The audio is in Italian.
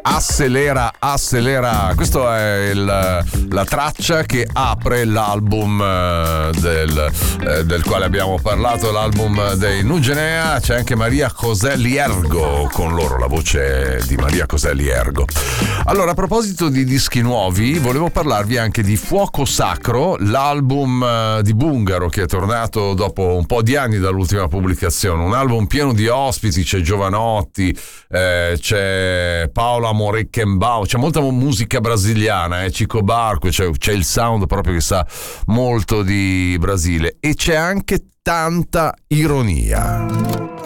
Accelera. Questo è la traccia che apre l'album del quale abbiamo parlato, l'album dei Nugenea. C'è anche Maria José Liergo con loro, la voce di Maria José Liergo. Allora, a proposito di dischi nuovi, volevo parlarvi anche di Fuoco Sacro, l'album di Bungaro che è tornato dopo un po' di anni dall'ultima pubblicazione. Un album pieno di ospiti, c'è Giovanotti, c'è Paola Moreckenbau, c'è molta musica brasiliana, Chico Barco, c'è il sound proprio che sa molto di Brasile, e c'è anche tanta ironia.